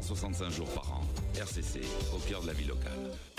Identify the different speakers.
Speaker 1: 365 jours par an. RCC, au cœur de la vie locale.